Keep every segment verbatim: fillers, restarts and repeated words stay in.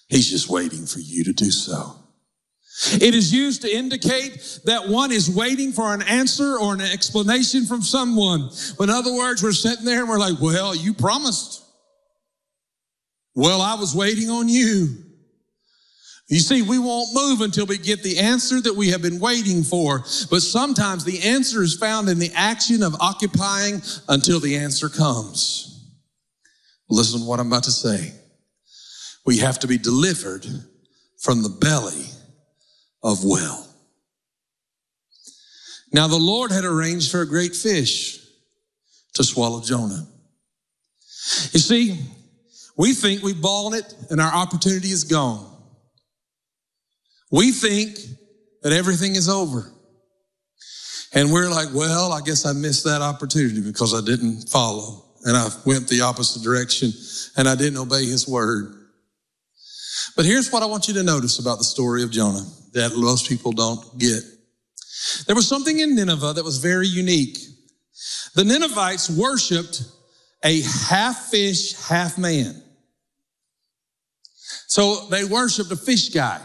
He's just waiting for you to do so. It is used to indicate that one is waiting for an answer or an explanation from someone. In other words, we're sitting there and we're like, well, you promised. Well, I was waiting on you. You see, we won't move until we get the answer that we have been waiting for. But sometimes the answer is found in the action of occupying until the answer comes. Listen to what I'm about to say. We have to be delivered from the belly of well. Now the Lord had arranged for a great fish to swallow Jonah. You see, we think we've blown it and our opportunity is gone. We think that everything is over. And we're like, well, I guess I missed that opportunity because I didn't follow and I went the opposite direction and I didn't obey his word. But here's what I want you to notice about the story of Jonah that most people don't get. There was something in Nineveh that was very unique. The Ninevites worshiped a half fish, half man. So they worshiped a fish guy.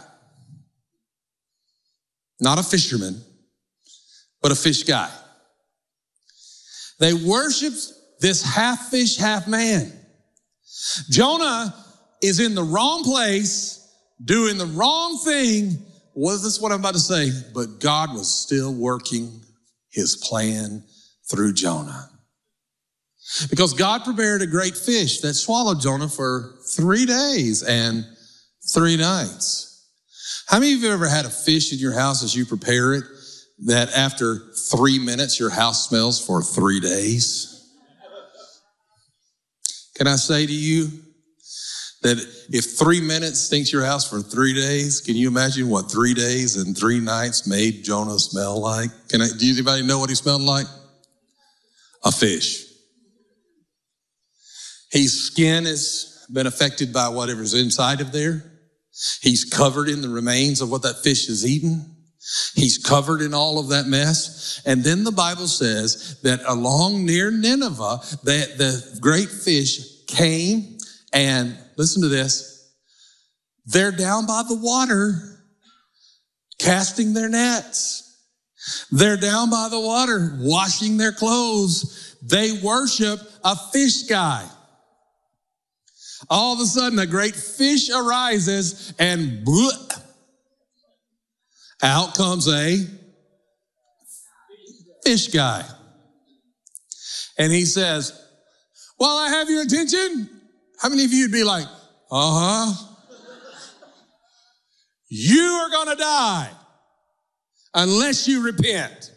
Not a fisherman, but a fish guy. They worshiped this half fish, half man. Jonah is in the wrong place, doing the wrong thing. Well, this is what I'm about to say, but God was still working his plan through Jonah. Because God prepared a great fish that swallowed Jonah for three days and three nights. How many of you have ever had a fish in your house as you prepare it that after three minutes your house smells for three days? Can I say to you that if three minutes stinks your house for three days, can you imagine what three days and three nights made Jonah smell like? Can I, do anybody know what he smelled like? A fish. His skin has been affected by whatever's inside of there. He's covered in the remains of what that fish has eaten. He's covered in all of that mess. And then the Bible says that along near Nineveh, that the great fish came and, listen to this, they're down by the water casting their nets. They're down by the water washing their clothes. They worship a fish guy. All of a sudden, a great fish arises and bleh, out comes a fish guy. And he says, well, I have your attention. How many of you would be like, uh-huh. You are going to die unless you repent.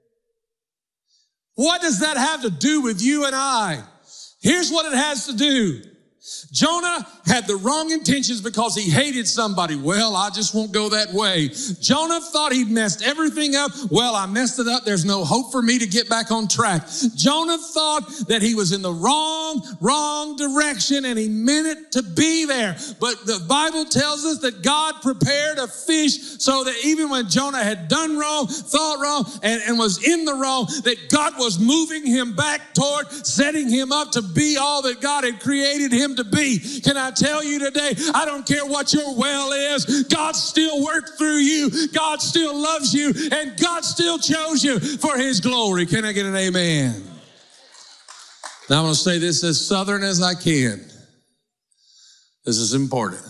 What does that have to do with you and I? Here's what it has to do. Jonah had the wrong intentions because he hated somebody. Well, I just won't go that way. Jonah thought he'd messed everything up. Well, I messed it up. There's no hope for me to get back on track. Jonah thought that he was in the wrong, wrong direction and he meant it to be there. But the Bible tells us that God prepared a fish so that even when Jonah had done wrong, thought wrong, and, and was in the wrong, that God was moving him back toward setting him up to be all that God had created him to be. Can I tell you today, I don't care what your well is, God still worked through you, God still loves you, and God still chose you for his glory. Can I get an amen? Now I'm going to say this as southern as I can. This is important.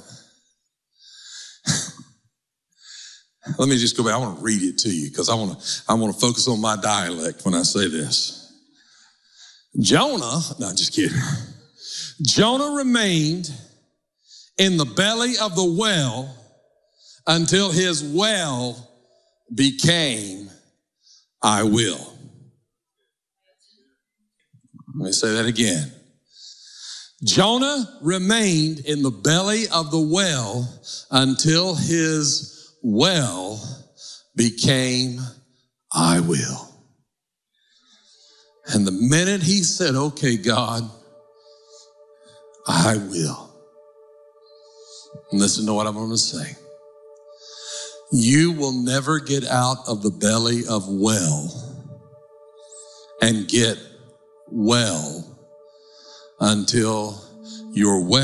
Let me just go back. I want to read it to you because I want to I want to focus on my dialect when I say this. Jonah, no, just kidding. Jonah remained in the belly of the well until his well became, I will. Let me say that again. Jonah remained in the belly of the well until his well became, I will. And the minute he said, okay, God, I will. And listen to what I'm going to say. You will never get out of the belly of well and get well until your well